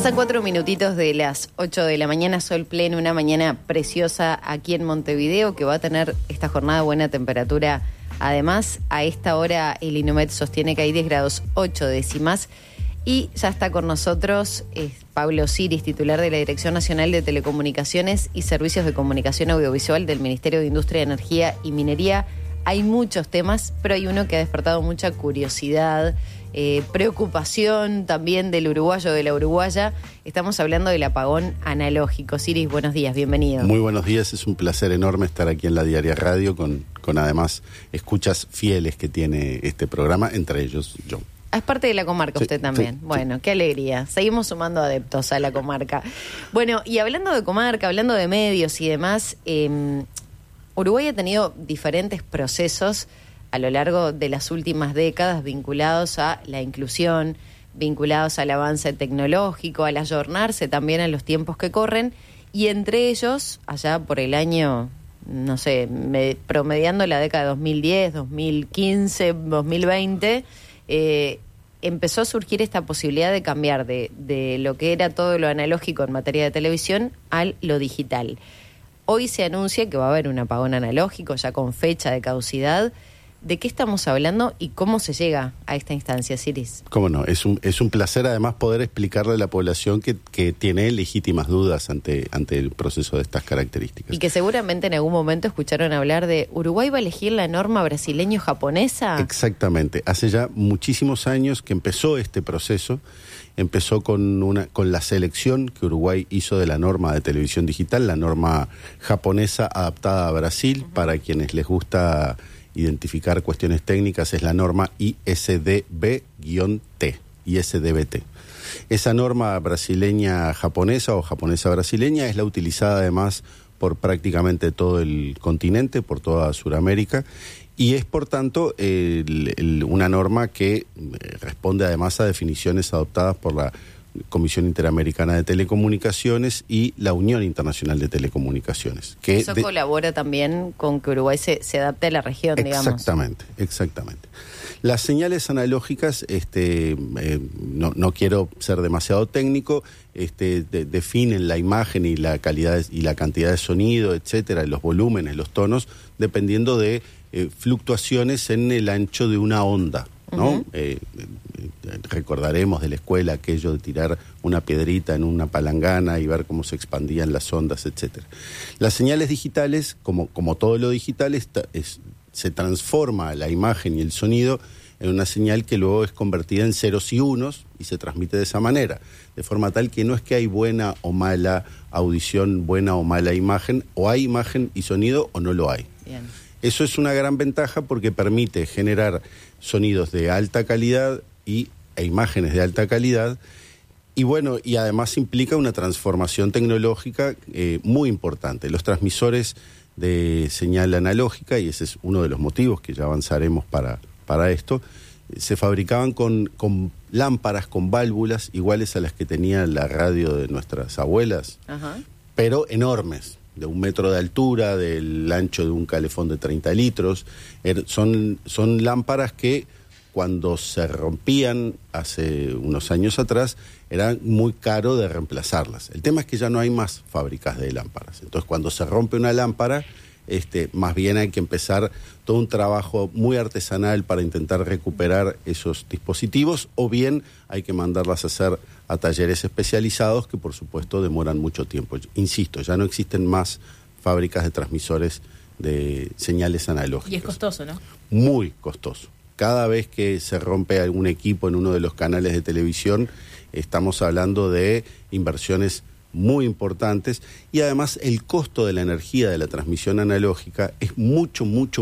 Pasan 4 minutitos de las 8 de la mañana, sol pleno, una mañana preciosa aquí en Montevideo, que va a tener esta jornada buena temperatura. Además, a esta hora el INUMED sostiene que hay 10 grados 8 décimas. Y ya está con nosotros Pablo Siris, titular de la Dirección Nacional de Telecomunicaciones y Servicios de Comunicación Audiovisual del Ministerio de Industria, Energía y Minería. Hay muchos temas, pero hay uno que ha despertado mucha curiosidad, preocupación también del uruguayo, de la uruguaya. Estamos hablando del apagón analógico. Siris, buenos días, bienvenido. Muy buenos días, es un placer enorme estar aquí en la Diaria Radio con además escuchas fieles que tiene este programa, entre ellos yo. Es parte de la comarca usted también. Sí. Bueno, qué alegría. Seguimos sumando adeptos a la comarca. Bueno, y hablando de comarca, hablando de medios y demás, Uruguay ha tenido diferentes procesos a lo largo de las últimas décadas vinculados a la inclusión, vinculados al avance tecnológico, al ayornarse también a los tiempos que corren, y entre ellos, allá por el año, no sé, promediando la década de 2010, 2015, 2020, empezó a surgir esta posibilidad de cambiar de lo que era todo lo analógico en materia de televisión a lo digital. Hoy se anuncia que va a haber un apagón analógico ya con fecha de caducidad. ¿De qué estamos hablando y cómo se llega a esta instancia, Siris? Cómo no, es un placer además poder explicarle a la población que tiene legítimas dudas ante el proceso de estas características. Y que seguramente en algún momento escucharon hablar de ¿Uruguay va a elegir la norma brasileño-japonesa? Exactamente, hace ya muchísimos años que empezó este proceso. Empezó con la selección que Uruguay hizo de la norma de televisión digital, la norma japonesa adaptada a Brasil. Uh-huh. Para quienes les gusta identificar cuestiones técnicas, es la norma ISDB-T, ISDB-T. Esa norma brasileña japonesa o japonesa brasileña es la utilizada además por prácticamente todo el continente, por toda Sudamérica, y es por tanto una norma que responde además a definiciones adoptadas por la Comisión Interamericana de Telecomunicaciones y la Unión Internacional de Telecomunicaciones. Eso colabora también con que Uruguay se adapte a la región, digamos. Exactamente. Las señales analógicas, no quiero ser demasiado técnico, definen la imagen y la calidad y la cantidad de sonido, etcétera, los volúmenes, los tonos, dependiendo de fluctuaciones en el ancho de una onda, ¿no? Uh-huh. Recordaremos de la escuela aquello de tirar una piedrita en una palangana y ver cómo se expandían las ondas, etcétera. Las señales digitales, como todo lo digital, se transforma la imagen y el sonido en una señal que luego es convertida en ceros y unos y se transmite de esa manera, de forma tal que no es que hay buena o mala audición, buena o mala imagen, o hay imagen y sonido o no lo hay. Bien. Eso es una gran ventaja porque permite generar sonidos de alta calidad e imágenes de alta calidad, y bueno, y además implica una transformación tecnológica muy importante. Los transmisores de señal analógica, y ese es uno de los motivos que ya avanzaremos para esto, se fabricaban con lámparas, con válvulas iguales a las que tenía la radio de nuestras abuelas. Ajá. Pero enormes, de 1 metro de altura, del ancho de un calefón de 30 litros. Son lámparas que cuando se rompían hace unos años atrás, era muy caro de reemplazarlas. El tema es que ya no hay más fábricas de lámparas. Entonces, cuando se rompe una lámpara, más bien hay que empezar todo un trabajo muy artesanal para intentar recuperar esos dispositivos, o bien hay que mandarlas a hacer a talleres especializados que, por supuesto, demoran mucho tiempo. Insisto, ya no existen más fábricas de transmisores de señales analógicas. Y es costoso, ¿no? Muy costoso. Cada vez que se rompe algún equipo en uno de los canales de televisión, estamos hablando de inversiones muy importantes, y además el costo de la energía de la transmisión analógica es mucho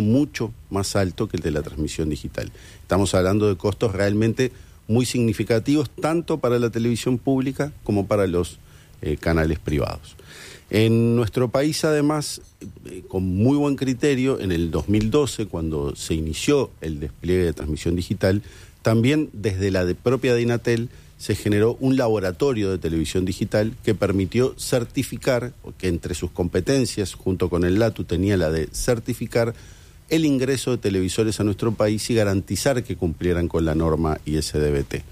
más alto que el de la transmisión digital. Estamos hablando de costos realmente muy significativos, tanto para la televisión pública como para los canales privados. En nuestro país, además, con muy buen criterio, en el 2012, cuando se inició el despliegue de transmisión digital, también desde la propia DINATEL se generó un laboratorio de televisión digital que permitió certificar, que entre sus competencias, junto con el LATU, tenía la de certificar el ingreso de televisores a nuestro país y garantizar que cumplieran con la norma ISDB-T.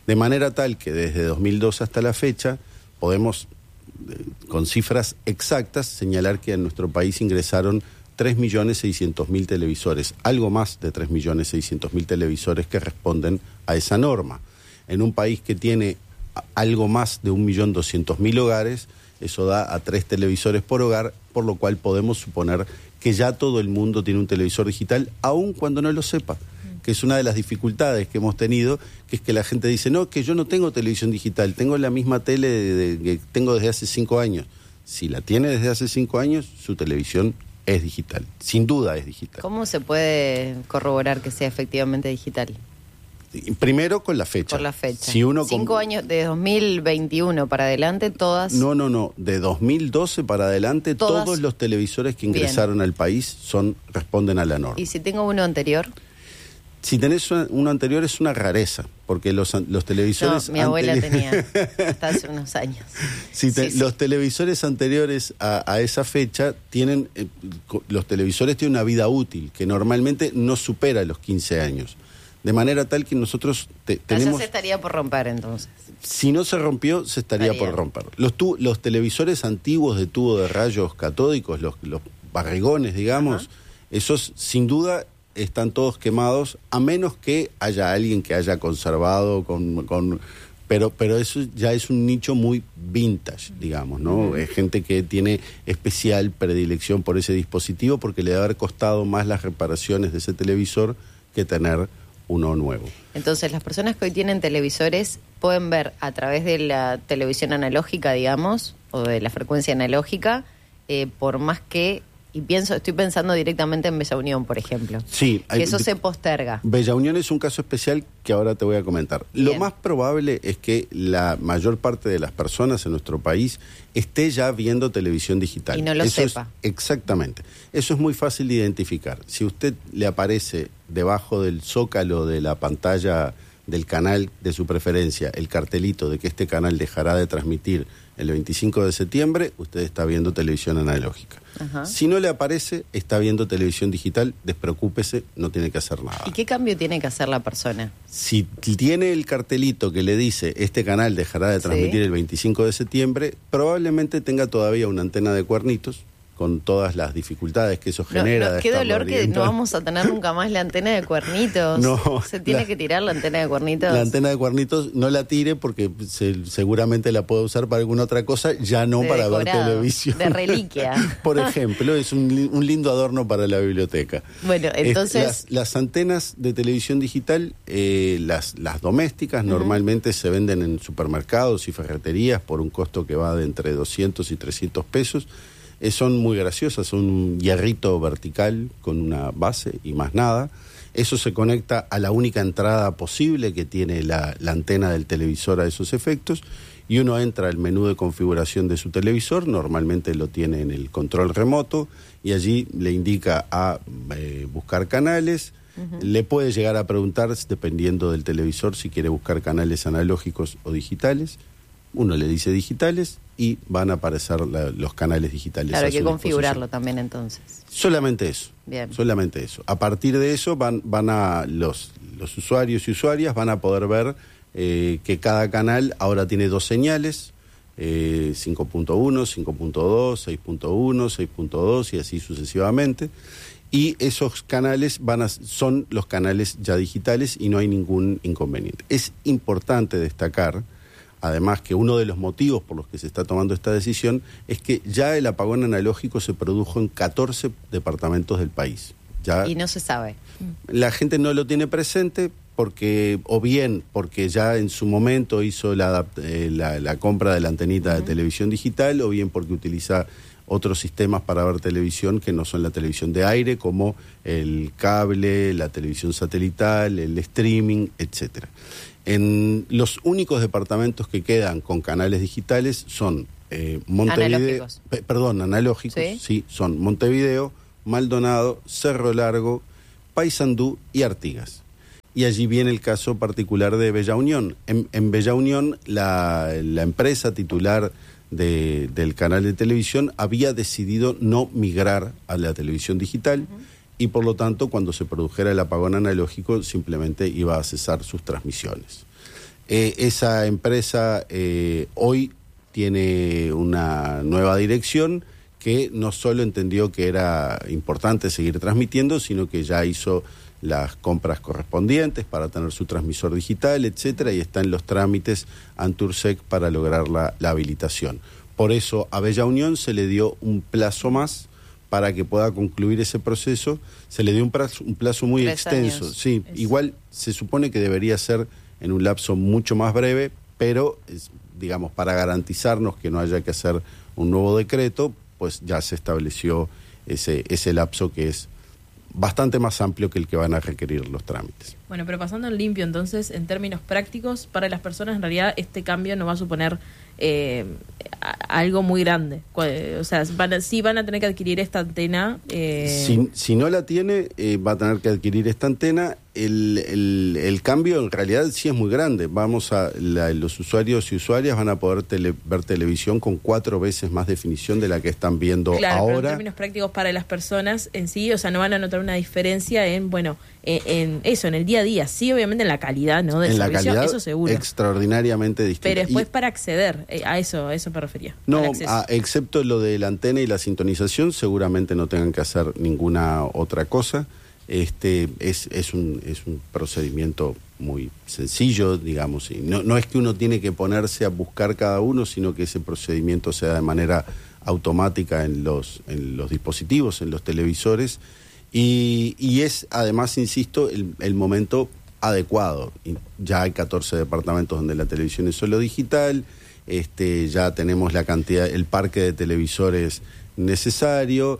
De manera tal que desde 2002 hasta la fecha podemos, con cifras exactas, señalar que en nuestro país ingresaron 3.600.000 televisores, algo más de 3.600.000 televisores que responden a esa norma. En un país que tiene algo más de 1.200.000 hogares, eso da a 3 televisores por hogar, por lo cual podemos suponer que ya todo el mundo tiene un televisor digital, aun cuando no lo sepa, que es una de las dificultades que hemos tenido, que es que la gente dice, no, que yo no tengo televisión digital, tengo la misma tele que tengo desde hace 5 años. Si la tiene desde hace 5 años, su televisión es digital, sin duda es digital. ¿Cómo se puede corroborar que sea efectivamente digital? Primero con la fecha. Por la fecha. Si uno 5 años, de 2021 para adelante, todas... No, de 2012 para adelante, ¿Todas? Todos los televisores que ingresaron al país responden a la norma. ¿Y si tengo uno anterior? Si tenés uno anterior es una rareza, porque los televisores... No, mi abuela tenía hasta hace unos años. Los televisores anteriores a esa fecha tienen... los televisores tienen una vida útil, que normalmente no supera los 15 años. De manera tal que nosotros tenemos... Ya se estaría por romper entonces. Si no se rompió, se estaría por romper. Los televisores antiguos de tubo de rayos catódicos, los barrigones, digamos, esos sin duda están todos quemados, a menos que haya alguien que haya conservado pero eso ya es un nicho muy vintage, digamos, ¿no? Es gente que tiene especial predilección por ese dispositivo porque le debe haber costado más las reparaciones de ese televisor que tener uno nuevo. Entonces, las personas que hoy tienen televisores pueden ver a través de la televisión analógica, digamos, o de la frecuencia analógica, por más que... estoy pensando directamente en Bella Unión, por ejemplo. Sí. Que eso se posterga. Bella Unión es un caso especial que ahora te voy a comentar. Bien. Lo más probable es que la mayor parte de las personas en nuestro país esté ya viendo televisión digital. Y no lo sepa. Exactamente. Eso es muy fácil de identificar. Si usted le aparece debajo del zócalo de la pantalla del canal de su preferencia el cartelito de que este canal dejará de transmitir el 25 de septiembre, usted está viendo televisión analógica. Ajá. Si no le aparece, está viendo televisión digital, despreocúpese, no tiene que hacer nada. ¿Y qué cambio tiene que hacer la persona? Si tiene el cartelito que le dice este canal dejará de transmitir el 25 de septiembre, probablemente tenga todavía una antena de cuernitos, con todas las dificultades que eso genera. Qué dolor que no vamos a tener nunca más la antena de cuernitos. No, ¿Se tiene que tirar la antena de cuernitos? La antena de cuernitos no la tire porque seguramente la puede usar para alguna otra cosa, ya no para ver televisión. De reliquia. Por ejemplo, es un lindo adorno para la biblioteca. Bueno, entonces... Las antenas de televisión digital, las domésticas, normalmente se venden en supermercados y ferreterías por un costo que va de entre 200 y 300 pesos. Son muy graciosas, son un hierrito vertical con una base y más nada. Eso se conecta a la única entrada posible que tiene la antena del televisor a esos efectos y uno entra al menú de configuración de su televisor, normalmente lo tiene en el control remoto y allí le indica a buscar canales. Le puede llegar a preguntar, dependiendo del televisor, si quiere buscar canales analógicos o digitales. Uno le dice digitales y van a aparecer los canales digitales. Claro, hay que configurarlo también entonces. Solamente eso. Bien. Solamente eso. A partir de eso van a los usuarios y usuarias van a poder ver que cada canal ahora tiene 2 señales, 5.1, 5.2, 6.1, 6.2 y así sucesivamente. Y esos canales son los canales ya digitales y no hay ningún inconveniente. Es importante destacar, además, que uno de los motivos por los que se está tomando esta decisión es que ya el apagón analógico se produjo en 14 departamentos del país. Y no se sabe. La gente no lo tiene presente porque ya en su momento hizo la compra de la antenita de televisión digital, o bien porque utiliza otros sistemas para ver televisión que no son la televisión de aire, como el cable, la televisión satelital, el streaming, etcétera. En los únicos departamentos que quedan con canales digitales son Montevideo, analógicos, sí, son Montevideo, Maldonado, Cerro Largo, Paysandú y Artigas. Y allí viene el caso particular de Bella Unión. En Bella Unión, la empresa titular del canal de televisión había decidido no migrar a la televisión digital. Y por lo tanto, cuando se produjera el apagón analógico, simplemente iba a cesar sus transmisiones. Esa empresa hoy tiene una nueva dirección que no solo entendió que era importante seguir transmitiendo, sino que ya hizo las compras correspondientes para tener su transmisor digital, etcétera, y está en los trámites ante URSEC para lograr la habilitación. Por eso a Bella Unión se le dio un plazo más para que pueda concluir ese proceso. Se le dio un plazo muy 3 extenso. años. Sí, igual se supone que debería ser en un lapso mucho más breve, pero digamos, para garantizarnos que no haya que hacer un nuevo decreto, pues ya se estableció ese lapso que es bastante más amplio que el que van a requerir los trámites. Bueno, pero pasando en limpio, entonces, en términos prácticos, para las personas en realidad este cambio no va a suponer algo muy grande. O sea, sí van a tener que adquirir esta antena. Si no la tiene, va a tener que adquirir esta antena. El cambio en realidad sí es muy grande. Los usuarios y usuarias van a poder ver televisión con 4 veces más definición de la que están viendo claro, ahora. Pero en términos prácticos para las personas en sí, o sea, no van a notar una diferencia en el día a día. Sí, obviamente en la calidad, ¿no? Del servicio, calidad, eso seguro. Extraordinariamente distinta. Pero después para acceder, a eso me refería. No, excepto lo de la antena y la sintonización, seguramente no tengan que hacer ninguna otra cosa. Es un procedimiento muy sencillo, digamos, y no es que uno tiene que ponerse a buscar cada uno, sino que ese procedimiento se da de manera automática en los dispositivos, en los televisores, y es además, insisto, el momento adecuado. Ya hay 14 departamentos donde la televisión es solo digital, ya tenemos el parque de televisores necesario.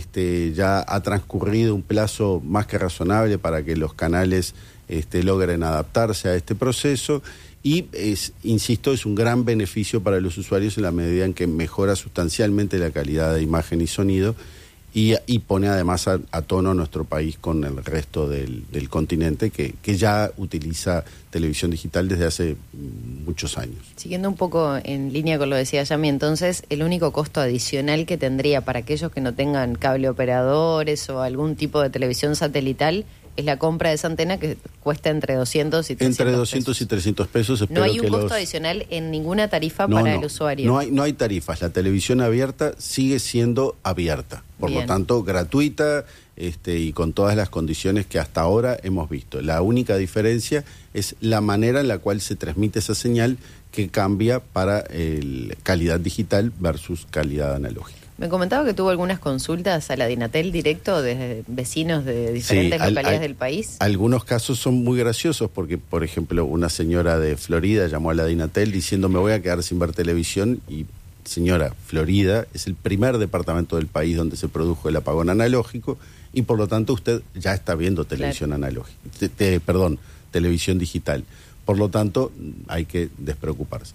Ya ha transcurrido un plazo más que razonable para que los canales logren adaptarse a este proceso y, insisto, es un gran beneficio para los usuarios en la medida en que mejora sustancialmente la calidad de imagen y sonido y pone además a tono nuestro país con el resto del continente que ya utiliza televisión digital desde hace muchos años. Siguiendo un poco en línea con lo que decía Yami, entonces el único costo adicional que tendría para aquellos que no tengan cable operadores o algún tipo de televisión satelital es la compra de esa antena que cuesta entre 200 y 300 Entre 200 pesos. y 300 pesos. No hay un costo adicional en ninguna tarifa para el usuario. No hay tarifas. La televisión abierta sigue siendo abierta. Por Bien. lo tanto, gratuita y con todas las condiciones que hasta ahora hemos visto. La única diferencia es la manera en la cual se transmite esa señal que cambia para calidad digital versus calidad analógica. Me comentaba que tuvo algunas consultas a la Dinatel directo desde vecinos de diferentes localidades del país. Algunos casos son muy graciosos porque, por ejemplo, una señora de Florida llamó a la Dinatel diciendo me voy a quedar sin ver televisión y, señora, Florida es el primer departamento del país donde se produjo el apagón analógico y por lo tanto usted ya está viendo televisión analógica, televisión digital. Por lo tanto, hay que despreocuparse.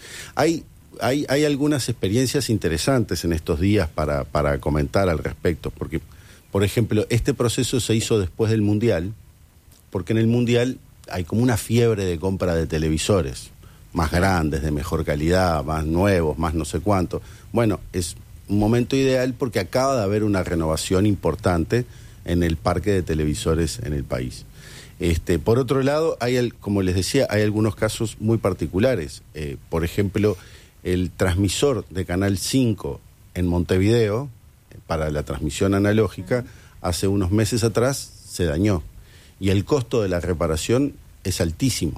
Hay algunas experiencias interesantes en estos días para comentar al respecto, porque, por ejemplo, este proceso se hizo después del Mundial, porque en el Mundial hay como una fiebre de compra de televisores, más grandes, de mejor calidad, más nuevos, más no sé cuánto. Bueno, es un momento ideal porque acaba de haber una renovación importante en el parque de televisores en el país. Por otro lado, como les decía, hay algunos casos muy particulares. Por ejemplo, el transmisor de Canal 5 en Montevideo, para la transmisión analógica, hace unos meses atrás se dañó. Y el costo de la reparación es altísimo.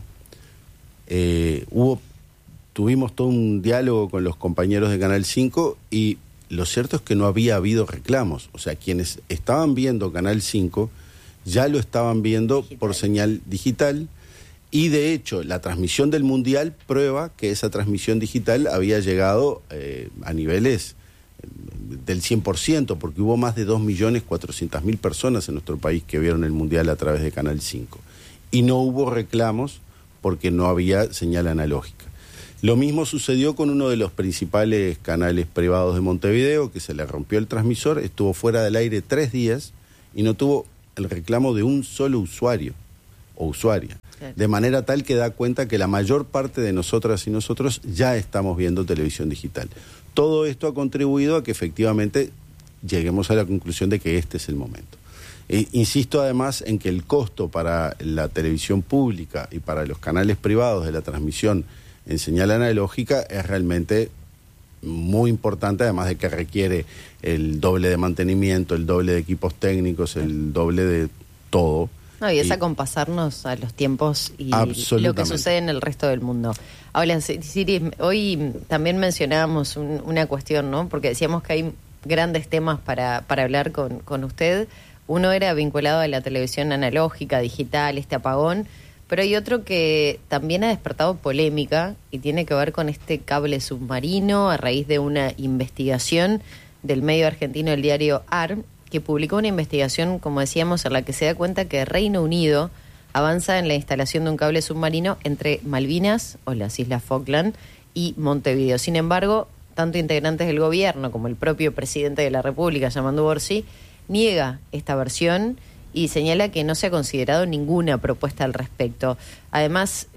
Tuvimos todo un diálogo con los compañeros de Canal 5 y lo cierto es que no había habido reclamos. O sea, quienes estaban viendo Canal 5 ya lo estaban viendo por señal digital. Y de hecho, la transmisión del Mundial prueba que esa transmisión digital había llegado a niveles del 100%, porque hubo más de 2.400.000 personas en nuestro país que vieron el Mundial a través de Canal 5. Y no hubo reclamos porque no había señal analógica. Lo mismo sucedió con uno de los principales canales privados de Montevideo, que se le rompió el transmisor, estuvo fuera del aire 3 días y no tuvo el reclamo de un solo usuario o usuaria. De manera tal que da cuenta que la mayor parte de nosotras y nosotros ya estamos viendo televisión digital. Todo esto ha contribuido a que efectivamente lleguemos a la conclusión de que este es el momento. Insisto además en que el costo para la televisión pública y para los canales privados de la transmisión en señal analógica es realmente muy importante, además de que requiere el doble de mantenimiento, el doble de equipos técnicos, el doble de todo. No, y es acompasarnos a los tiempos y lo que sucede en el resto del mundo. Ahora, Siri, hoy también mencionábamos una cuestión, ¿no? Porque decíamos que hay grandes temas para hablar con usted. Uno era vinculado a la televisión analógica, digital, este apagón, pero hay otro que también ha despertado polémica y tiene que ver con este cable submarino a raíz de una investigación del medio argentino, el diario AR, que publicó una investigación, como decíamos, en la que se da cuenta que Reino Unido avanza en la instalación de un cable submarino entre Malvinas, o las Islas Falkland, y Montevideo. Sin embargo, tanto integrantes del gobierno como el propio presidente de la República, Yamandu Orsi, niega esta versión y señala que no se ha considerado ninguna propuesta al respecto. Además,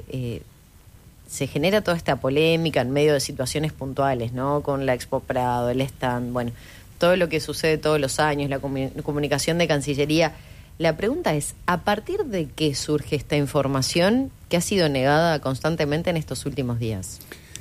se genera toda esta polémica en medio de situaciones puntuales, ¿no? Con la Expo Prado, el stand, bueno, todo lo que sucede todos los años, la comunicación de Cancillería. La pregunta es, ¿a partir de qué surge esta información que ha sido negada constantemente en estos últimos días?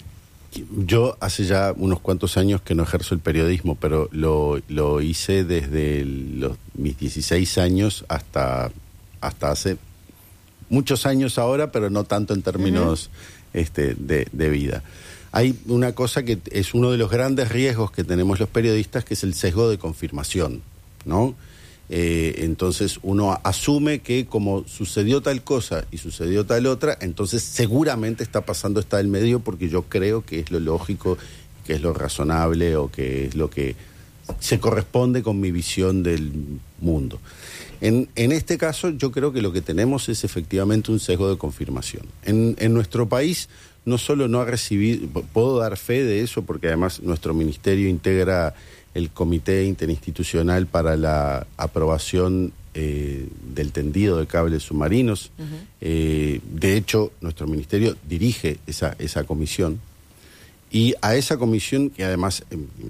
Yo hace ya unos cuantos años que no ejerzo el periodismo, pero lo hice desde mis 16 años hasta hace muchos años ahora, pero no tanto en términos de vida. Hay una cosa que es uno de los grandes riesgos que tenemos los periodistas, que es el sesgo de confirmación, ¿no? Entonces uno asume que como sucedió tal cosa y sucedió tal otra, entonces seguramente está pasando esta del medio porque yo creo que es lo lógico, que es lo razonable o que es lo que se corresponde con mi visión del mundo. En este caso yo creo que lo que tenemos es efectivamente un sesgo de confirmación. En nuestro país no solo no ha recibido, puedo dar fe de eso porque además nuestro ministerio integra el Comité Interinstitucional para la aprobación del tendido de cables submarinos. De hecho, nuestro ministerio dirige esa comisión. Y a esa comisión, que además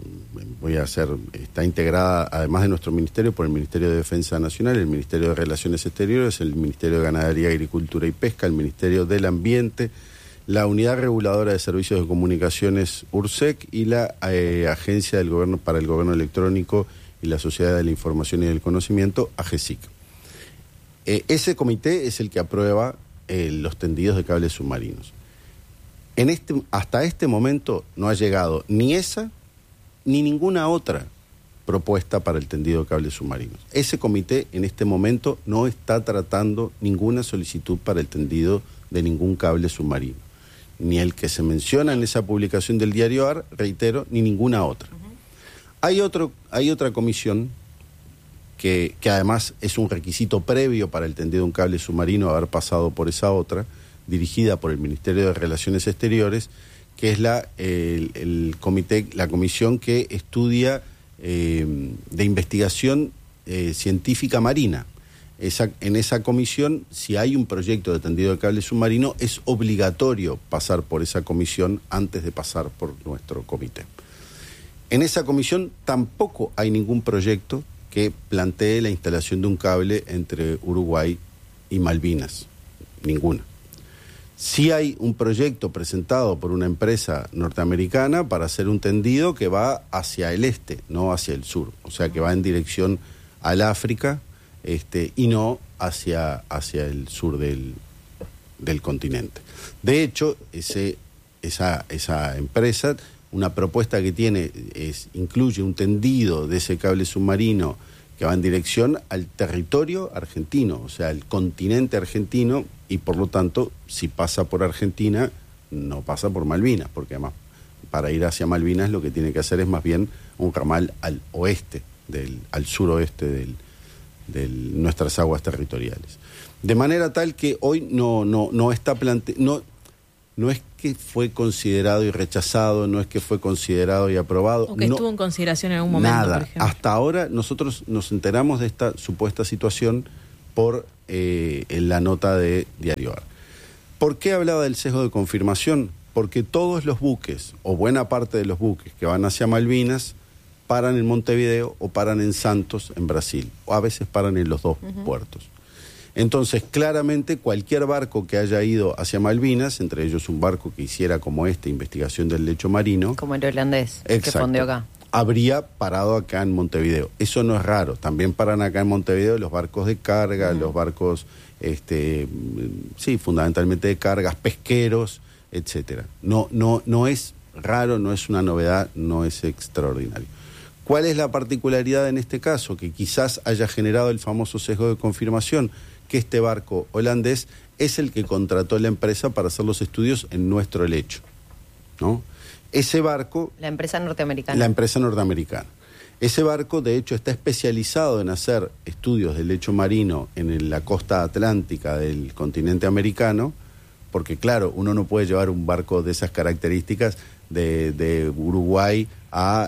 está integrada, además de nuestro ministerio, por el Ministerio de Defensa Nacional, el Ministerio de Relaciones Exteriores, el Ministerio de Ganadería, Agricultura y Pesca, el Ministerio del Ambiente, la Unidad Reguladora de Servicios de Comunicaciones URSEC y la Agencia del Gobierno para el Gobierno Electrónico y la Sociedad de la Información y del Conocimiento, AGESIC. Ese comité es el que aprueba los tendidos de cables submarinos. Hasta este momento no ha llegado ni esa ni ninguna otra propuesta para el tendido de cables submarinos. Ese comité en este momento no está tratando ninguna solicitud para el tendido de ningún cable submarino. Ni el que se menciona en esa publicación del diario AR, reitero, ni ninguna otra. Hay otra comisión que además es un requisito previo para el tendido de un cable submarino haber pasado por esa otra, dirigida por el Ministerio de Relaciones Exteriores, que es la comisión que estudia de investigación científica marina. En esa comisión, si hay un proyecto de tendido de cable submarino, es obligatorio pasar por esa comisión antes de pasar por nuestro comité. En esa comisión tampoco hay ningún proyecto que plantee la instalación de un cable entre Uruguay y Malvinas. Ninguna. Sí hay un proyecto presentado por una empresa norteamericana para hacer un tendido que va hacia el este, no hacia el sur. O sea, que va en dirección al África, y no hacia el sur del continente. De hecho, esa empresa, una propuesta que tiene incluye un tendido de ese cable submarino que va en dirección al territorio argentino, o sea, al continente argentino, y por lo tanto, si pasa por Argentina, no pasa por Malvinas, porque además para ir hacia Malvinas lo que tiene que hacer es más bien un ramal al oeste, al suroeste de nuestras aguas territoriales. De manera tal que hoy no está no es que fue considerado y rechazado, no es que fue considerado y aprobado. O que estuvo en consideración en algún momento, nada. Por ejemplo. Hasta ahora nosotros nos enteramos de esta supuesta situación por en la nota de Diario AR. ¿Por qué hablaba del sesgo de confirmación? Porque todos los buques, o buena parte de los buques que van hacia Malvinas, paran en Montevideo o paran en Santos, en Brasil, o a veces paran en los dos puertos. Entonces, claramente, cualquier barco que haya ido hacia Malvinas, entre ellos un barco que hiciera como investigación del lecho marino... Como el holandés, exacto, que fondeó acá. Habría parado acá en Montevideo. Eso no es raro. También paran acá en Montevideo los barcos de carga, los barcos, fundamentalmente de cargas, pesqueros, etcétera. No es raro, no es una novedad, no es extraordinario. ¿Cuál es la particularidad en este caso? Que quizás haya generado el famoso sesgo de confirmación, que este barco holandés es el que contrató la empresa para hacer los estudios en nuestro lecho, ¿no? Ese barco... La empresa norteamericana. La empresa norteamericana. Ese barco, de hecho, está especializado en hacer estudios del lecho marino en la costa atlántica del continente americano, porque, claro, uno no puede llevar un barco de esas características de Uruguay a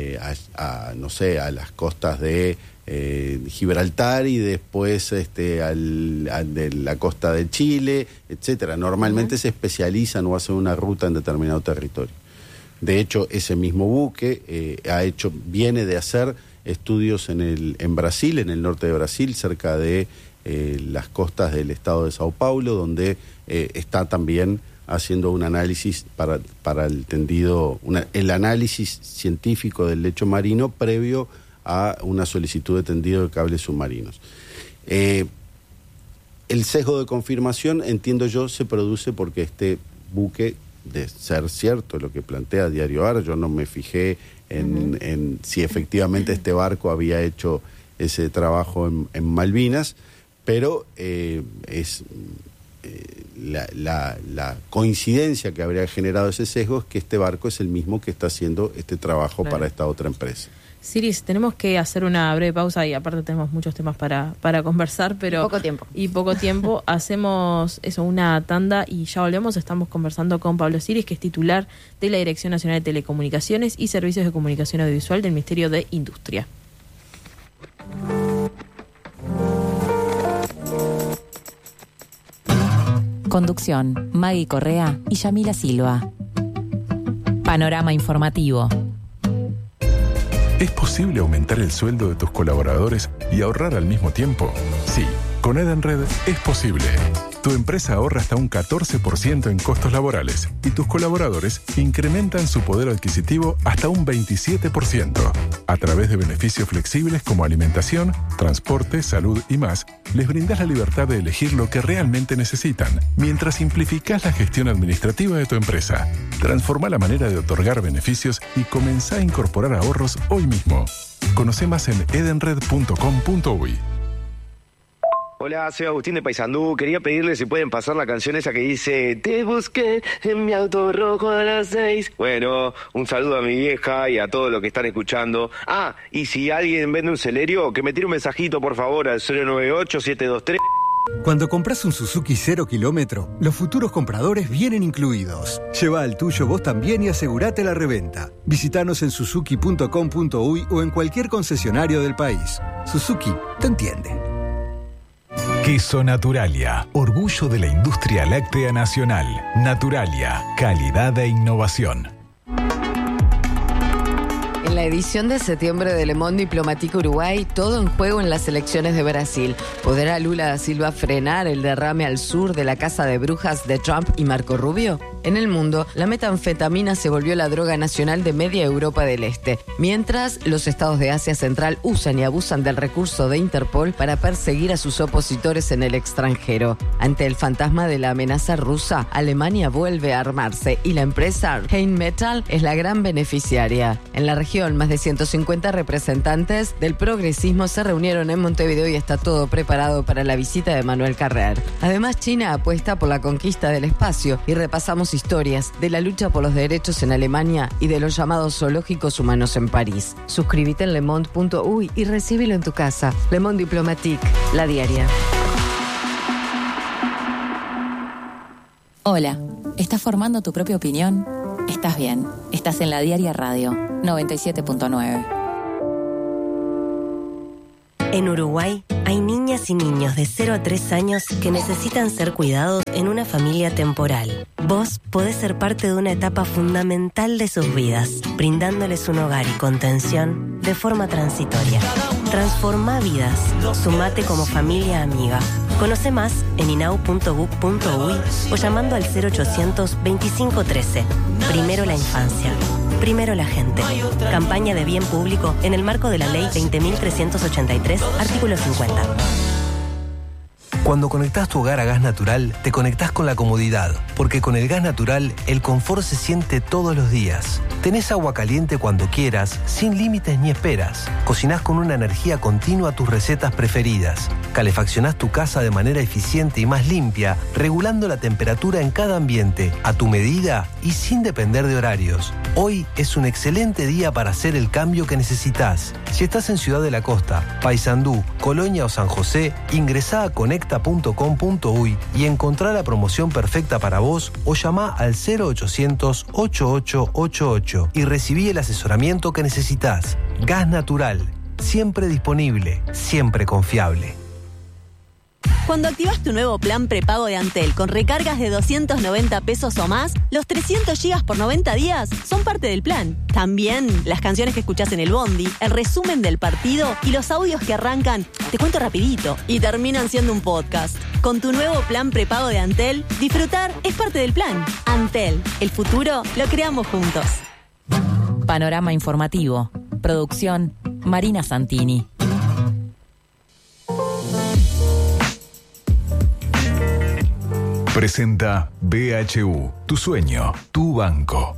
las costas de Gibraltar y después de la costa de Chile, etcétera. Normalmente se especializan o hacen una ruta en determinado territorio. De hecho, ese mismo buque viene de hacer estudios en Brasil, en el norte de Brasil, cerca de las costas del estado de Sao Paulo, donde está también haciendo un análisis para el tendido, el análisis científico del lecho marino previo a una solicitud de tendido de cables submarinos. El sesgo de confirmación, entiendo yo, se produce porque este buque, de ser cierto lo que plantea Diario AR, yo no me fijé en si efectivamente este barco había hecho ese trabajo en Malvinas, pero la coincidencia que habría generado ese sesgo es que este barco es el mismo que está haciendo este trabajo para esta otra empresa. Siris, tenemos que hacer una breve pausa y aparte tenemos muchos temas para conversar, pero... Poco tiempo. Hacemos una tanda y ya volvemos. Estamos conversando con Pablo Siris, que es titular de la Dirección Nacional de Telecomunicaciones y Servicios de Comunicación Audiovisual del Ministerio de Industria. Conducción, Maggie Correa y Yamila Silva. Panorama informativo. ¿Es posible aumentar el sueldo de tus colaboradores y ahorrar al mismo tiempo? Sí, con Edenred es posible. Tu empresa ahorra hasta un 14% en costos laborales y tus colaboradores incrementan su poder adquisitivo hasta un 27%. A través de beneficios flexibles como alimentación, transporte, salud y más, les brindas la libertad de elegir lo que realmente necesitan, mientras simplificás la gestión administrativa de tu empresa. Transforma la manera de otorgar beneficios y comenzá a incorporar ahorros hoy mismo. Conoce más en edenred.com.uy. Hola, soy Agustín de Paysandú. Quería pedirle si pueden pasar la canción esa que dice te busqué en mi auto rojo a las 6. Bueno, un saludo a mi vieja y a todos los que están escuchando. Ah, y si alguien vende un Celerio, que me tire un mensajito por favor al 098-723. Cuando compras un Suzuki 0 kilómetro, los futuros compradores vienen incluidos. Lleva al tuyo vos también y asegurate la reventa. Visítanos en suzuki.com.uy o en cualquier concesionario del país. Suzuki te entiende. Queso Naturalia, orgullo de la industria láctea nacional. Naturalia, calidad e innovación. En la edición de septiembre de Le Monde Diplomatique Uruguay, todo en juego en las elecciones de Brasil. ¿Podrá Lula da Silva frenar el derrame al sur de la casa de brujas de Trump y Marco Rubio? En el mundo, la metanfetamina se volvió la droga nacional de media Europa del Este, mientras los estados de Asia Central usan y abusan del recurso de Interpol para perseguir a sus opositores en el extranjero. Ante el fantasma de la amenaza rusa, Alemania vuelve a armarse y la empresa Rheinmetall es la gran beneficiaria. En la región, más de 150 representantes del progresismo se reunieron en Montevideo y está todo preparado para la visita de Manuel Carrer. Además, China apuesta por la conquista del espacio y repasamos historias de la lucha por los derechos en Alemania y de los llamados zoológicos humanos en París. Suscríbete en lemonde.uy y recíbelo en tu casa. Le Monde Diplomatique, la diaria. Hola, ¿estás formando tu propia opinión? Estás bien, estás en la Diaria Radio 97.9. En Uruguay hay niñas niñas y niños de 0 a 3 años que necesitan ser cuidados en una familia temporal. Vos podés ser parte de una etapa fundamental de sus vidas, brindándoles un hogar y contención de forma transitoria. Transforma vidas. Sumate como familia amiga. Conoce más en inau.gov.uy o llamando al 0800 2513. Primero la infancia. Primero la gente. Campaña de bien público en el marco de la Ley 20.383, artículo 50. Cuando conectás tu hogar a gas natural, te conectás con la comodidad, porque con el gas natural, el confort se siente todos los días. Tenés agua caliente cuando quieras, sin límites ni esperas. Cocinás con una energía continua tus recetas preferidas. Calefaccionás tu casa de manera eficiente y más limpia, regulando la temperatura en cada ambiente, a tu medida y sin depender de horarios. Hoy es un excelente día para hacer el cambio que necesitas. Si estás en Ciudad de la Costa, Paysandú, Colonia o San José, ingresá a conecta.com.uy y encontrá la promoción perfecta para vos o llamá al 0800 8888 y recibí el asesoramiento que necesitas. Gas natural, siempre disponible, siempre confiable. Cuando activas tu nuevo plan prepago de Antel con recargas de 290 pesos o más, los 300 gigas por 90 días son parte del plan. También las canciones que escuchás en el bondi, el resumen del partido y los audios que arrancan, te cuento rapidito, y terminan siendo un podcast. Con tu nuevo plan prepago de Antel, disfrutar es parte del plan. Antel, el futuro lo creamos juntos. Panorama informativo. Producción Marina Santini. Presenta BHU, tu sueño, tu banco.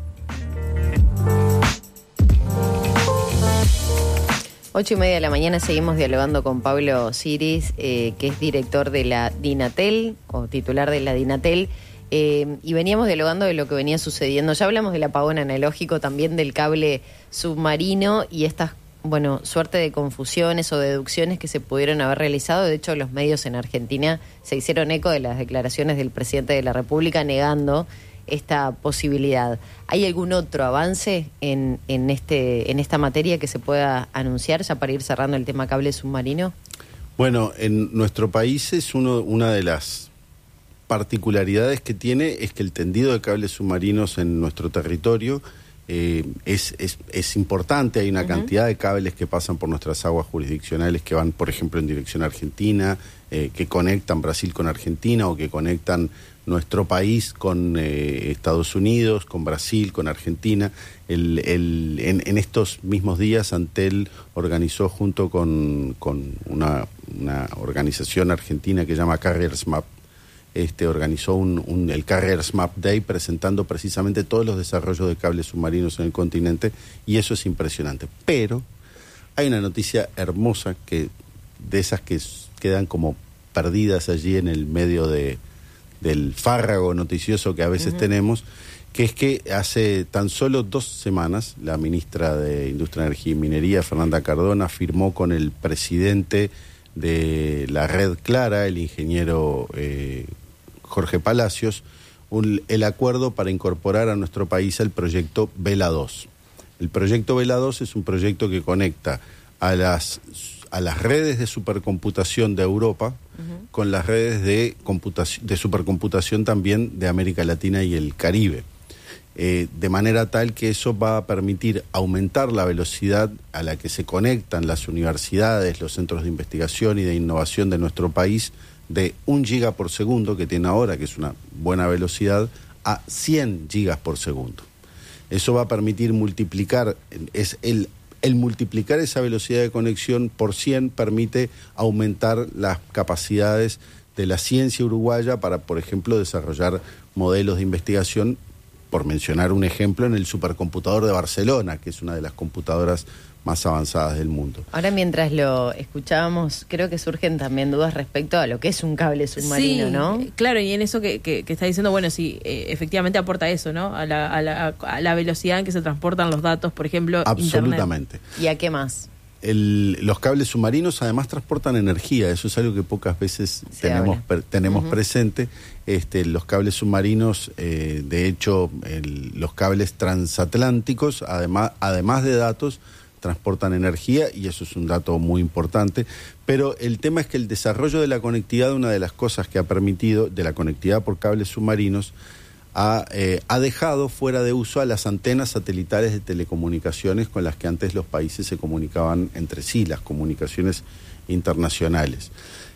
8:30 de la mañana seguimos dialogando con Pablo Siris, que es director de la DINATEL, o titular de la DINATEL, y veníamos dialogando de lo que venía sucediendo. Ya hablamos del apagón analógico, también del cable submarino y estas, suerte de confusiones o deducciones que se pudieron haber realizado. De hecho, los medios en Argentina se hicieron eco de las declaraciones del presidente de la República negando esta posibilidad. ¿Hay algún otro avance en esta materia que se pueda anunciar ya para ir cerrando el tema cable submarino? Bueno, en nuestro país es una de las particularidades que tiene es que el tendido de cables submarinos en nuestro territorio es importante. Hay una cantidad de cables que pasan por nuestras aguas jurisdiccionales que van, por ejemplo, en dirección a Argentina, que conectan Brasil con Argentina o que conectan nuestro país con Estados Unidos, con Brasil, con Argentina. En estos mismos días Antel organizó junto con una organización argentina que se llama Carriers Map, organizó el Carriers Map Day presentando precisamente todos los desarrollos de cables submarinos en el continente, y eso es impresionante. Pero hay una noticia hermosa de esas que quedan como perdidas allí en el medio del fárrago noticioso que a veces tenemos, que es que hace tan solo 2 semanas la ministra de Industria, Energía y Minería, Fernanda Cardona, firmó con el presidente de la Red Clara, el ingeniero Jorge Palacios, el acuerdo para incorporar a nuestro país el proyecto Vela 2. El proyecto Vela 2 es un proyecto que conecta a las redes de supercomputación de Europa con las redes de supercomputación también de América Latina y el Caribe. De manera tal que eso va a permitir aumentar la velocidad a la que se conectan las universidades, los centros de investigación y de innovación de nuestro país, de 1 giga por segundo que tiene ahora, que es una buena velocidad, a 100 gigas por segundo. Eso va a permitir multiplicar, el multiplicar esa velocidad de conexión por 100 permite aumentar las capacidades de la ciencia uruguaya para, por ejemplo, desarrollar modelos de investigación, por mencionar un ejemplo, en el supercomputador de Barcelona, que es una de las computadoras más avanzadas del mundo. Ahora, mientras lo escuchábamos, creo que surgen también dudas respecto a lo que es un cable submarino, sí, ¿no? Claro, y en eso que está diciendo, sí, efectivamente aporta eso, ¿no? A la velocidad en que se transportan los datos, por ejemplo, absolutamente. Internet. ¿Y a qué más? Los cables submarinos además transportan energía, eso es algo que pocas veces tenemos presente. Los cables submarinos, de hecho, los cables transatlánticos, además de datos, transportan energía, y eso es un dato muy importante. Pero el tema es que el desarrollo de la conectividad, una de las cosas que ha permitido, de la conectividad por cables submarinos, ha dejado fuera de uso a las antenas satelitales de telecomunicaciones con las que antes los países se comunicaban entre sí, las comunicaciones internacionales.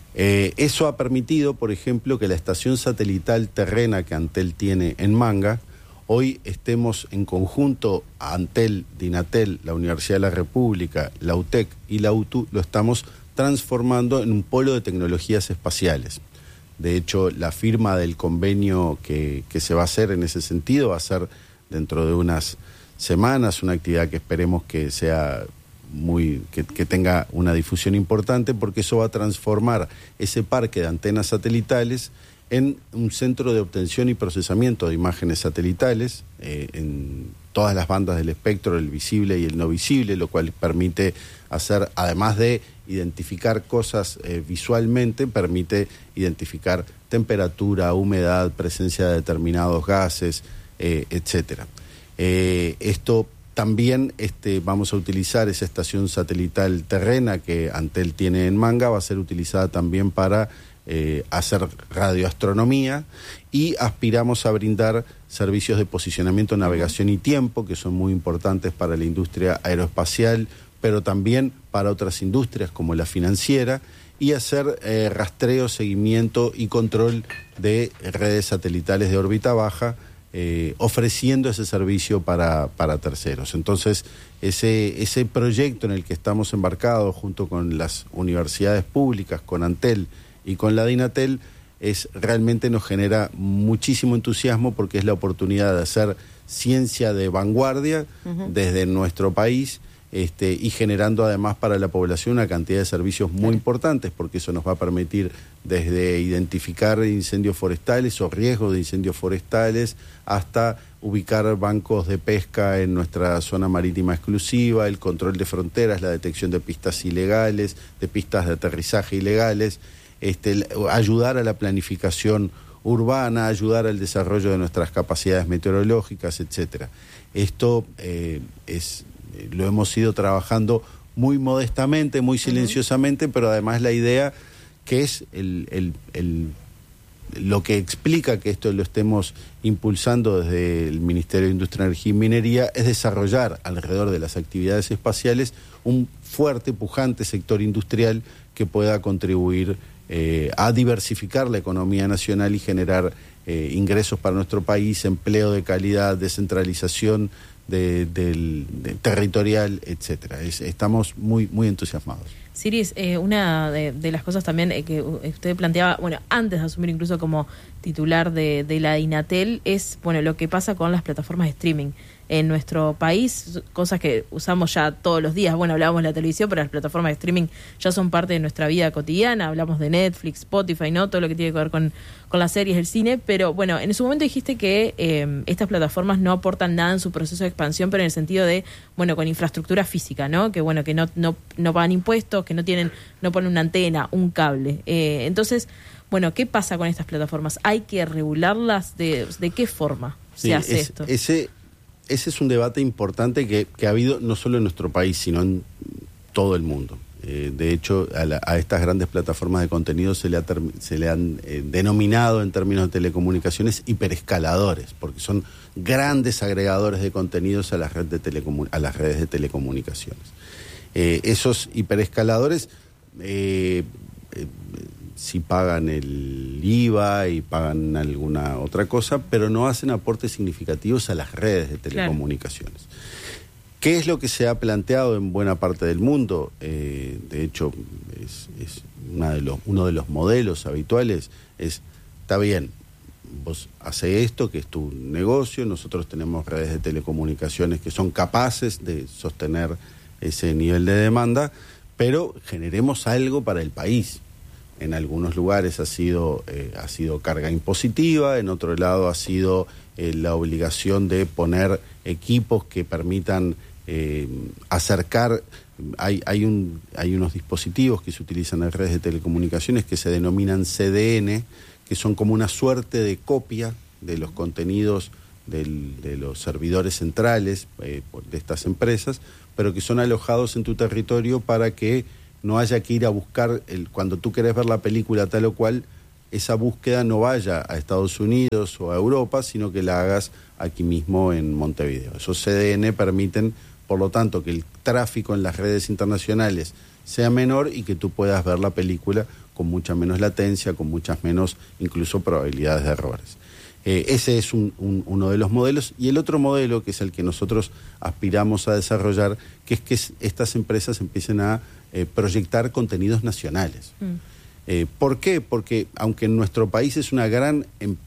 Eso ha permitido, por ejemplo, que la estación satelital terrena que Antel tiene en Manga, hoy estemos en conjunto, Antel, Dinatel, la Universidad de la República, la UTEC y la UTU, lo estamos transformando en un polo de tecnologías espaciales. De hecho, la firma del convenio que se va a hacer en ese sentido va a ser dentro de unas semanas, una actividad que esperemos que sea que tenga una difusión importante, porque eso va a transformar ese parque de antenas satelitales en un centro de obtención y procesamiento de imágenes satelitales en todas las bandas del espectro, el visible y el no visible, lo cual permite hacer, además de identificar cosas visualmente, permite identificar temperatura, humedad, presencia de determinados gases, etcétera. Esto también vamos a utilizar esa estación satelital terrena que Antel tiene en Manga, va a ser utilizada también para hacer radioastronomía, y aspiramos a brindar servicios de posicionamiento, navegación y tiempo, que son muy importantes para la industria aeroespacial, pero también para otras industrias como la financiera, y hacer rastreo, seguimiento y control de redes satelitales de órbita baja, ofreciendo ese servicio para terceros. Entonces, ese proyecto en el que estamos embarcados junto con las universidades públicas, con Antel y con la Dinatel, realmente nos genera muchísimo entusiasmo, porque es la oportunidad de hacer ciencia de vanguardia desde nuestro país, y generando además para la población una cantidad de servicios muy importantes, porque eso nos va a permitir desde identificar incendios forestales o riesgos de incendios forestales, hasta ubicar bancos de pesca en nuestra zona marítima exclusiva, el control de fronteras, la detección de pistas ilegales, de pistas de aterrizaje ilegales, ayudar a la planificación urbana, ayudar al desarrollo de nuestras capacidades meteorológicas, etcétera. Esto lo hemos ido trabajando muy modestamente, muy silenciosamente, pero además la idea que es lo que explica que esto lo estemos impulsando desde el Ministerio de Industria, Energía y Minería, es desarrollar alrededor de las actividades espaciales un fuerte, pujante sector industrial que pueda contribuir a diversificar la economía nacional y generar ingresos para nuestro país, empleo de calidad, descentralización territorial, etcétera. Estamos muy, muy entusiasmados. Siris, una de las cosas también que usted planteaba, bueno, antes de asumir incluso como titular de la Dinatel, es lo que pasa con las plataformas de streaming en nuestro país, cosas que usamos ya todos los días. Bueno, hablábamos de la televisión, pero las plataformas de streaming ya son parte de nuestra vida cotidiana. Hablamos de Netflix, Spotify, ¿no? Todo lo que tiene que ver con las series, el cine. Pero bueno, en su momento dijiste que estas plataformas no aportan nada en su proceso de expansión, pero en el sentido de, con infraestructura física, ¿no? Que que no pagan impuestos, que no ponen una antena, un cable. Entonces, ¿qué pasa con estas plataformas? ¿Hay que regularlas? ¿De qué forma se hace esto? Ese es un debate importante que ha habido no solo en nuestro país, sino en todo el mundo. De hecho, a estas grandes plataformas de contenido se le han denominado en términos de telecomunicaciones hiperescaladores, porque son grandes agregadores de contenidos a las redes de telecomunicaciones. Esos hiperescaladores sí pagan el IVA y pagan alguna otra cosa, pero no hacen aportes significativos a las redes de telecomunicaciones. Claro. ¿Qué es lo que se ha planteado en buena parte del mundo? De hecho, es uno de los modelos habituales, está bien, vos haces esto, que es tu negocio, nosotros tenemos redes de telecomunicaciones que son capaces de sostener ese nivel de demanda, pero generemos algo para el país. En algunos lugares ha sido carga impositiva, en otro lado ha sido la obligación de poner equipos que permitan acercar. Hay unos dispositivos que se utilizan en redes de telecomunicaciones que se denominan CDN, que son como una suerte de copia de los contenidos de los servidores centrales de estas empresas, pero que son alojados en tu territorio para que no haya que ir a buscar, cuando tú querés ver la película tal o cual, esa búsqueda no vaya a Estados Unidos o a Europa, sino que la hagas aquí mismo en Montevideo. Esos CDN permiten, por lo tanto, que el tráfico en las redes internacionales sea menor y que tú puedas ver la película con mucha menos latencia, con muchas menos incluso probabilidades de errores. Ese es uno de los modelos. Y el otro modelo, que es el que nosotros aspiramos a desarrollar, que es que estas empresas empiecen a proyectar contenidos nacionales. ¿Por qué? Porque aunque en nuestro país es una gran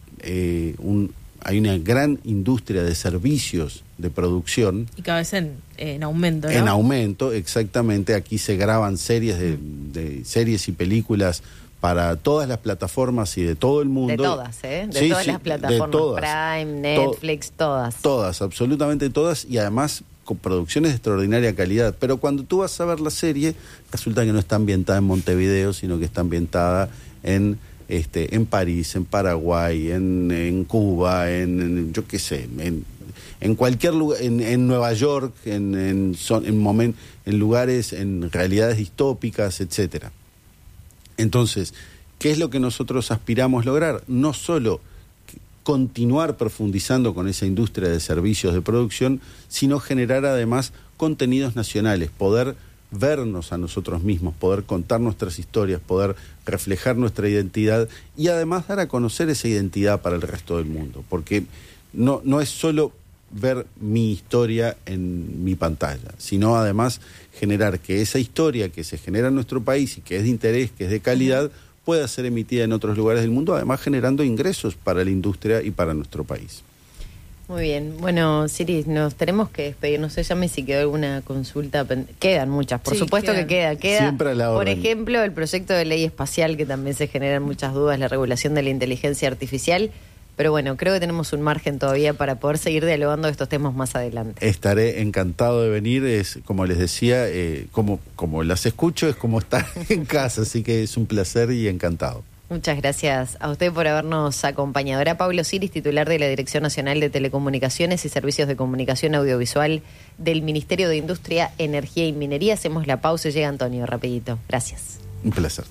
hay una gran industria de servicios de producción. Y cada vez en aumento, ¿no? En aumento, exactamente. Aquí se graban series de series y películas para todas las plataformas y de todo el mundo. De todas, ¿eh? De todas las plataformas. De todas. Prime, Netflix, todas. Todas, absolutamente todas, y además con producciones de extraordinaria calidad. Pero cuando tú vas a ver la serie, resulta que no está ambientada en Montevideo, sino que está ambientada en París, en Paraguay, en Cuba, yo qué sé, en cualquier lugar, en Nueva York, en lugares, en realidades distópicas, etcétera. Entonces, ¿qué es lo que nosotros aspiramos lograr? No solo continuar profundizando con esa industria de servicios de producción, sino generar además contenidos nacionales, poder vernos a nosotros mismos, poder contar nuestras historias, poder reflejar nuestra identidad y además dar a conocer esa identidad para el resto del mundo, porque no es solo ver mi historia en mi pantalla, sino además generar que esa historia que se genera en nuestro país y que es de interés, que es de calidad, pueda ser emitida en otros lugares del mundo, además generando ingresos para la industria y para nuestro país. Muy bien. Bueno, Siri, nos tenemos que despedir. No sé, llame si quedó alguna consulta. Quedan muchas, por supuesto que queda. Siempre a la orden. Por ejemplo, el proyecto de ley espacial, que también se generan muchas dudas, la regulación de la inteligencia artificial. Pero bueno, creo que tenemos un margen todavía para poder seguir dialogando de estos temas más adelante. Estaré encantado de venir. Es, como les decía, como las escucho, es como estar en casa, así que es un placer y encantado. Muchas gracias a usted por habernos acompañado. Era Pablo Siris, titular de la Dirección Nacional de Telecomunicaciones y Servicios de Comunicación Audiovisual del Ministerio de Industria, Energía y Minería. Hacemos la pausa y llega Antonio, rapidito. Gracias. Un placer.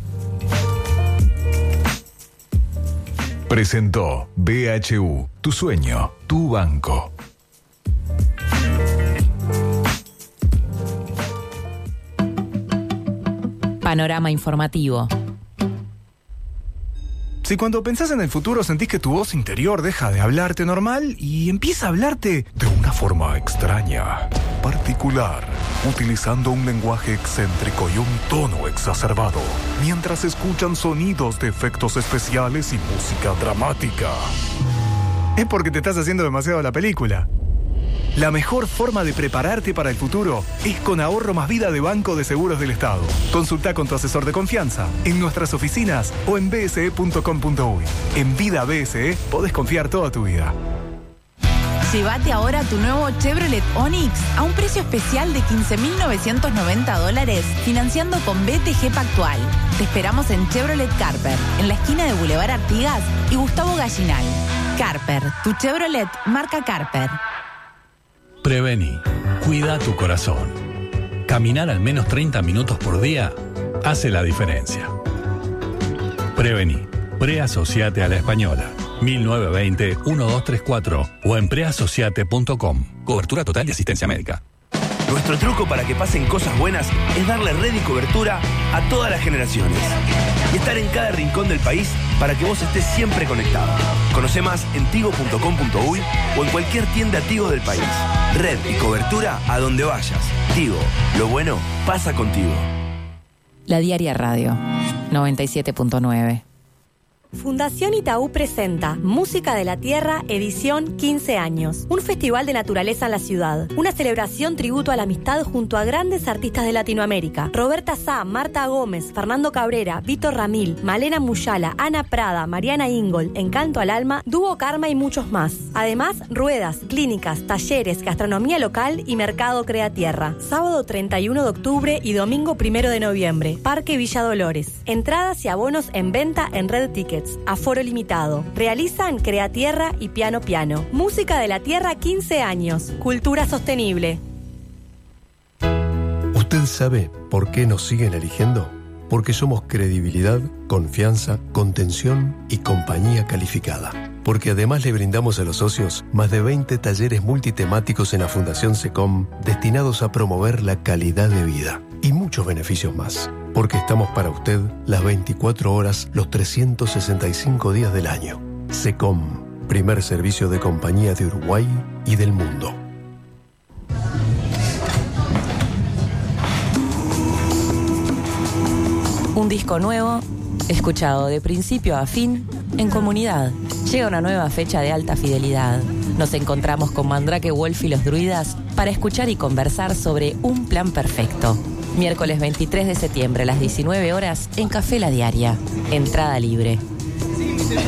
Presentó BHU, tu sueño, tu banco. Panorama informativo. Si cuando pensás en el futuro sentís que tu voz interior deja de hablarte normal y empieza a hablarte de una forma extraña, particular, utilizando un lenguaje excéntrico y un tono exacerbado, mientras escuchan sonidos de efectos especiales y música dramática, es porque te estás haciendo demasiado la película. La mejor forma de prepararte para el futuro es con Ahorro Más Vida de Banco de Seguros del Estado. Consulta con tu asesor de confianza en nuestras oficinas o en bse.com.uy. En Vida BSE podés confiar toda tu vida. Llévate ahora tu nuevo Chevrolet Onix a un precio especial de $15.990, financiando con BTG Pactual. Te esperamos en Chevrolet Carper, en la esquina de Boulevard Artigas y Gustavo Gallinal. Carper, tu Chevrolet marca Carper. Prevení. Cuida tu corazón. Caminar al menos 30 minutos por día hace la diferencia. Prevení. Preasociate a la Española. 1920-1234 o en preasociate.com. Cobertura total de asistencia médica. Nuestro truco para que pasen cosas buenas es darle red y cobertura a todas las generaciones y estar en cada rincón del país para que vos estés siempre conectado. Conoce más en tigo.com.uy o en cualquier tienda Tigo del país. Red y cobertura a donde vayas. Tigo, lo bueno pasa contigo. La Diaria Radio 97.9. Fundación Itaú presenta Música de la Tierra, edición 15 años. Un festival de naturaleza en la ciudad. Una celebración tributo a la amistad junto a grandes artistas de Latinoamérica. Roberta Sá, Marta Gómez, Fernando Cabrera, Víctor Ramil, Malena Muyala, Ana Prada, Mariana Ingol, Encanto al Alma, Dúo Karma y muchos más. Además, ruedas, clínicas, talleres, gastronomía local y mercado Crea Tierra. Sábado 31 de octubre y domingo 1 de noviembre. Parque Villa Dolores. Entradas y abonos en venta en Red Ticket. Tickets, aforo limitado. Realizan Crea Tierra y Piano Piano. Música de la Tierra 15 años. Cultura sostenible. ¿Usted sabe por qué nos siguen eligiendo? Porque somos credibilidad, confianza, contención y compañía calificada. Porque además le brindamos a los socios más de 20 talleres multitemáticos en la Fundación SECOM destinados a promover la calidad de vida y muchos beneficios más. Porque estamos para usted las 24 horas, los 365 días del año. SECOM, primer servicio de compañía de Uruguay y del mundo. Un disco nuevo, escuchado de principio a fin, en comunidad. Llega una nueva fecha de alta fidelidad. Nos encontramos con Mandrake Wolf y los druidas para escuchar y conversar sobre Un Plan Perfecto. Miércoles 23 de septiembre a las 19 horas en Café La Diaria. Entrada libre.